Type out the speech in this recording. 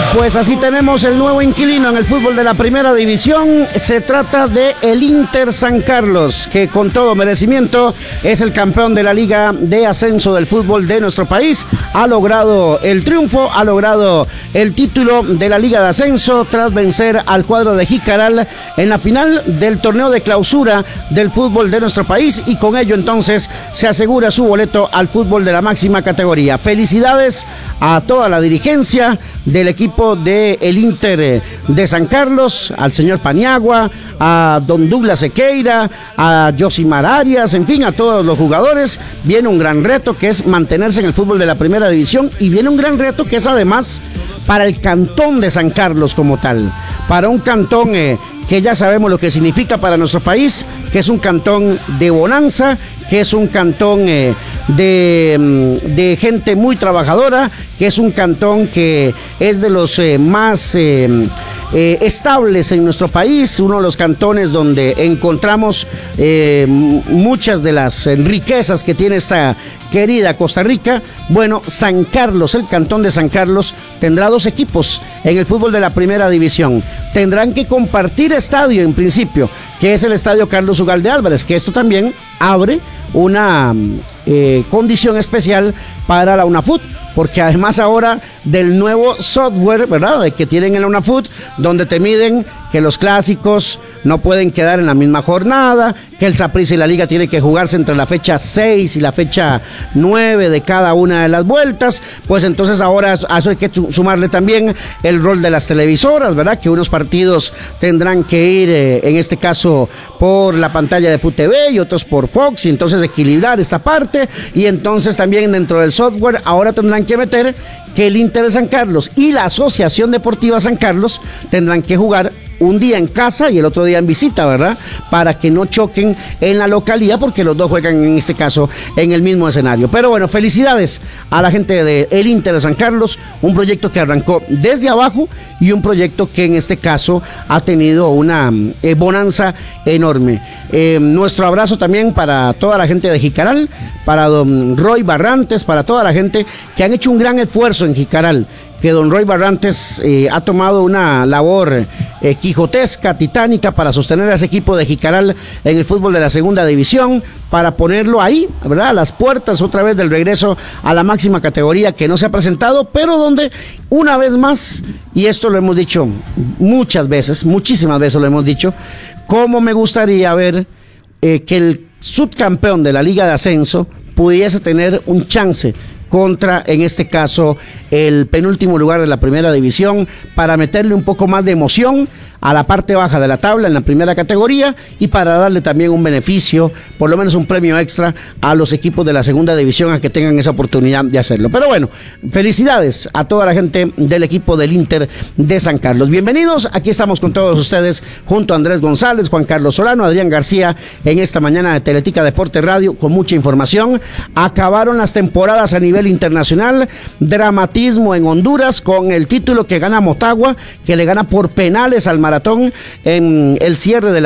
Pues así tenemos el nuevo inquilino en el fútbol de la primera división. Se trata de el Inter San Carlos, que con todo merecimiento es el campeón de la Liga de Ascenso del fútbol de nuestro país. Ha logrado el triunfo, ha logrado el título de la Liga de Ascenso tras vencer al cuadro de Jicaral en la final del torneo de clausura del fútbol de nuestro país, y con ello entonces se asegura su boleto al fútbol de la máxima categoría. Felicidades a toda la dirigencia del equipo de el Inter de San Carlos, al señor Paniagua, a don Douglas Sequeira, a Josimar Arias, en fin, a todos los jugadores. Viene un gran reto que es mantenerse en el fútbol de la primera división, y viene un gran reto que es además para el cantón de San Carlos como tal, para un cantón que ya sabemos lo que significa para nuestro país, que es un cantón de bonanza, que es un cantón de gente muy trabajadora, que es un cantón que es de los más estables en nuestro país, uno de los cantones donde encontramos muchas de las riquezas que tiene esta querida Costa Rica. Bueno, San Carlos, el cantón de San Carlos, tendrá dos equipos en el fútbol de la primera división. Tendrán que compartir estadio en principio, que es el estadio Carlos Ugalde Álvarez, que esto también abre una condición especial para la UNAFUT, porque además ahora del nuevo software, ¿verdad?, de que tienen en la UNAFUT, donde te miden que los clásicos no pueden quedar en la misma jornada, que el Saprissa y la Liga tienen que jugarse entre la fecha 6 y la fecha 9 de cada una de las vueltas. Pues entonces ahora a eso hay que sumarle también el rol de las televisoras, ¿verdad?, que unos partidos tendrán que ir, en este caso, por la pantalla de FUTV y otros por Fox, y entonces equilibrar esta parte. Y entonces también dentro del software ahora tendrán que meter que el Inter de San Carlos y la Asociación Deportiva San Carlos tendrán que jugar un día en casa y el otro día en visita, ¿verdad?, para que no choquen en la localidad, porque los dos juegan en este caso en el mismo escenario. Pero bueno, felicidades a la gente del Inter de San Carlos, un proyecto que arrancó desde abajo y un proyecto que en este caso ha tenido una bonanza enorme. Nuestro abrazo también para toda la gente de Jicaral, para don Roy Barrantes, para toda la gente que han hecho un gran esfuerzo en Jicaral, que don Roy Barrantes ha tomado una labor quijotesca, titánica, para sostener a ese equipo de Jicaral en el fútbol de la segunda división, para ponerlo ahí, ¿verdad?, a las puertas otra vez del regreso a la máxima categoría, que no se ha presentado, pero donde una vez más, y esto lo hemos dicho muchas veces, muchísimas veces lo hemos dicho, cómo me gustaría ver que el subcampeón de la Liga de Ascenso pudiese tener un chance contra, en este caso, el penúltimo lugar de la primera división, para meterle un poco más de emoción a la parte baja de la tabla en la primera categoría, y para darle también un beneficio, por lo menos un premio extra a los equipos de la segunda división, a que tengan esa oportunidad de hacerlo. Pero bueno, felicidades a toda la gente del equipo del Inter de San Carlos. Bienvenidos, aquí estamos con todos ustedes, junto a Andrés González, Juan Carlos Solano, Adrián García, en esta mañana de Teletica Deporte Radio, con mucha información. Acabaron las temporadas a nivel internacional, dramatismo en Honduras con el título que gana Motagua, que le gana por penales al Maratón en el cierre de la